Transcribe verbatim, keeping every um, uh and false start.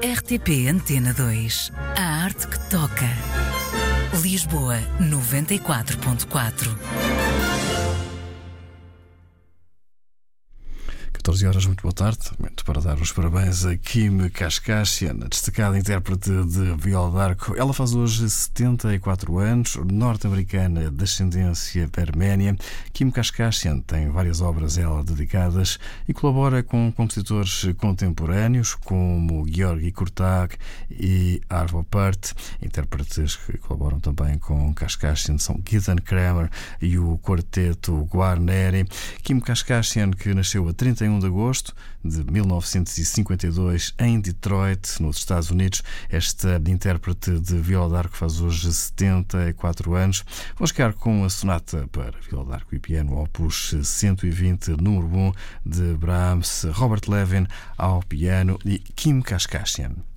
R T P Antena dois. A arte que toca. Lisboa noventa e quatro ponto quatro. catorze horas, muito boa tarde. Momento para dar os parabéns a Kim Kashkashian, destacada intérprete de viola d'arco. Ela faz hoje setenta e quatro anos, norte-americana de ascendência arménia. Kim Kashkashian tem várias obras ela dedicadas e colabora com compositores contemporâneos como Georgi Kurtak e Arvo Pärt. Intérpretes que colaboram também com Kashkashian são Gideon Kramer e o quarteto Guarneri. Kim Kashkashian, que nasceu a trinta e um de agosto de mil novecentos e cinquenta e dois em Detroit, nos Estados Unidos. Esta intérprete de viola d'arco faz hoje setenta e quatro anos. Vamos ficar com a sonata para viola d'arco e piano opus cento e vinte, número um, de Brahms, Robert Levin ao piano e Kim Kashkashian.